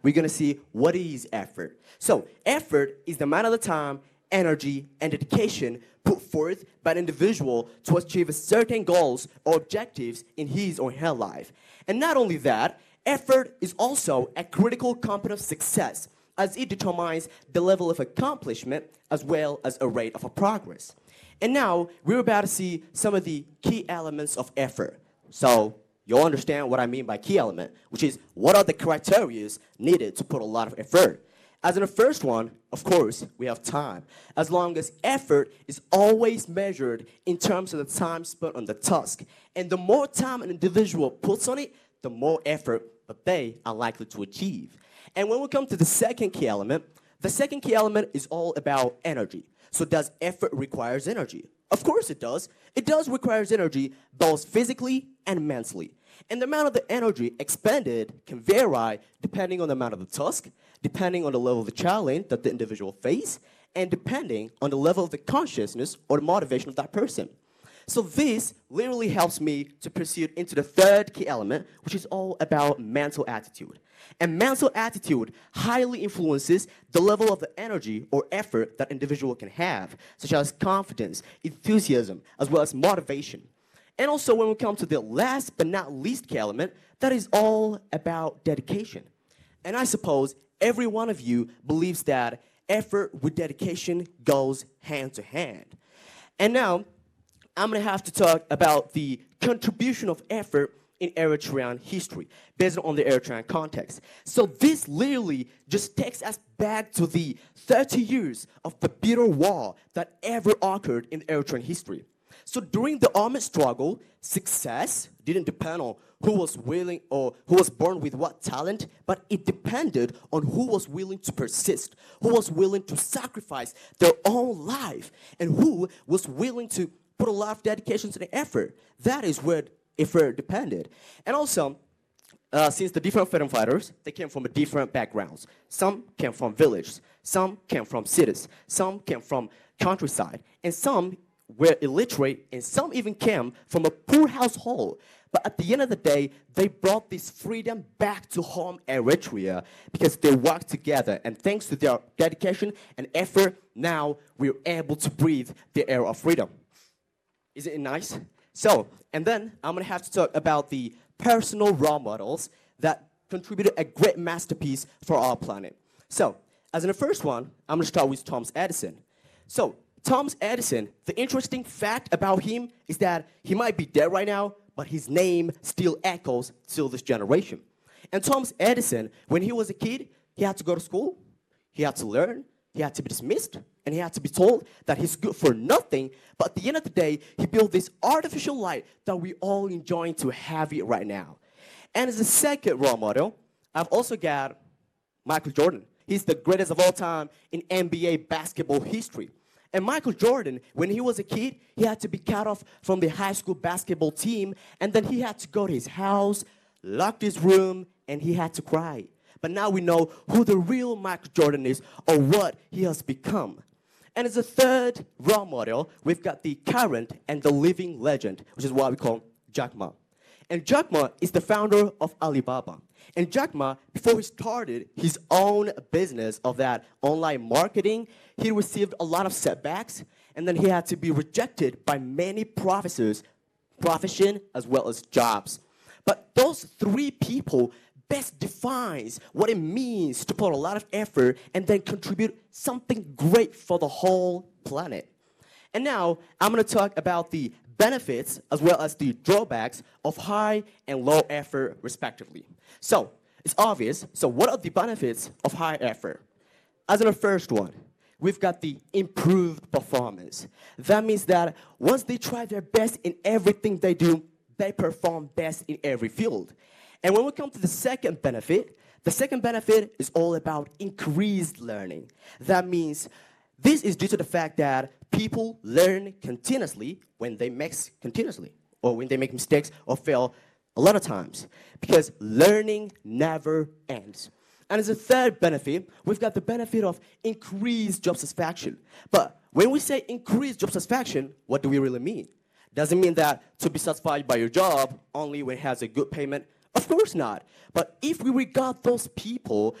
we're going to see what is effort. So effort is the amount of the time, energy, and dedication put forth by an individual to achieve certain goals or objectives in his or her life. And not only that, effort is also a critical component of success, as it determines the level of accomplishment as well as a rate of progress. And now, we're about to see some of the key elements of effort. So, you'll understand what I mean by key element, which is what are the criteria needed to put a lot of effort. As in the first one, of course, we have time. As long as effort is always measured in terms of the time spent on the task. And the more time an individual puts on it, the more effort that they are likely to achieve. And when we come to the second key element, the second key element is all about energy. So does effort requires energy? Of course it does. It does requires energy both physically and mentally. And the amount of the energy expended can vary depending on the amount of the task, depending on the level of the challenge that the individual face, and depending on the level of the consciousness or the motivation of that person. So this literally helps me to proceed into the third key element, which is all about mental attitude. And mental attitude highly influences the level of the energy or effort that individual can have, such as confidence, enthusiasm, as well as motivation. And also when we come to the last but not least key element, that is all about dedication. And I suppose every one of you believes that effort with dedication goes hand to hand. And now, I'm going to have to talk about the contribution of effort in Eritrean history, based on the Eritrean context. So this literally just takes us back to the 30 years of the bitter war that ever occurred in Eritrean history. So during the armed struggle, success didn't depend on who was willing or who was born with what talent, but it depended on who was willing to persist, who was willing to sacrifice their own life, and who was willing to put a lot of dedication to the effort. That is where effort depended. And also, since the different freedom fighters, they came from different backgrounds. Some came from villages, some came from cities, some came from countryside, and some were illiterate, and some even came from a poor household. But at the end of the day, they brought this freedom back to home Eritrea because they worked together. And thanks to their dedication and effort, now we're able to breathe the air of freedom. Isn't it nice? So, and then I'm going to have to talk about the personal role models that contributed a great masterpiece for our planet. So, as in the first one, I'm going to start with Thomas Edison. So, Thomas Edison, the interesting fact about him is that he might be dead right now, but his name still echoes till this generation. And Thomas Edison, when he was a kid, he had to go to school, he had to learn, he had to be dismissed, and he had to be told that he's good for nothing. But at the end of the day, he built this artificial light that we all enjoying to have it right now. And as a second role model, I've also got Michael Jordan. He's the greatest of all time in NBA basketball history. And Michael Jordan, when he was a kid, he had to be cut off from the high school basketball team, and then he had to go to his house, locked his room, and he had to cry. But now we know who the real Michael Jordan is or what he has become. And as a third role model, we've got the current and the living legend, which is what we call Jack Ma. And Jack Ma is the founder of Alibaba. And Jack Ma, before he started his own business of that online marketing, he received a lot of setbacks, and then he had to be rejected by many professions as well as jobs. But those three people best defines what it means to put a lot of effort and then contribute something great for the whole planet. And now, I'm going to talk about the benefits as well as the drawbacks of high and low effort, respectively. So, it's obvious. So, what are the benefits of high effort? As in the first one, we've got the improved performance. That means that once they try their best in everything they do, they perform best in every field. And when we come to the second benefit is all about increased learning. That means this is due to the fact that people learn continuously when they make mistakes or fail a lot of times, because learning never ends. And as a third benefit, we've got the benefit of increased job satisfaction. But when we say increased job satisfaction, what do we really mean? Does it mean that to be satisfied by your job only when it has a good payment? Of course not. But if we regard those people